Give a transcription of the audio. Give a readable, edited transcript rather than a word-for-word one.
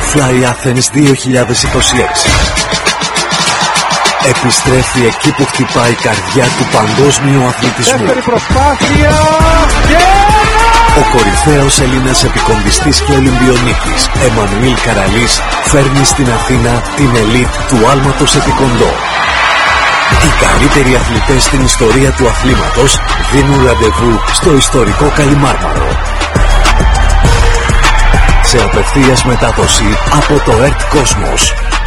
Fly Athens 2026. Επιστρέφει εκεί που χτυπάει η καρδιά του παγκόσμιου αθλητισμού. Δεύτερη προσπάθεια και... Ο κορυφαίος Έλληνας επικονδιστής και Ολυμπιονίκης Εμμανουήλ Καραλής φέρνει στην Αθήνα την ελίτ του άλματος επικοντό. Οι καλύτεροι αθλητές στην ιστορία του αθλήματος δίνουν ραντεβού στο ιστορικό Καλιμάρμαρο. Σε απευθείας μετάδοση από το ΕΡΤ Κόσμος.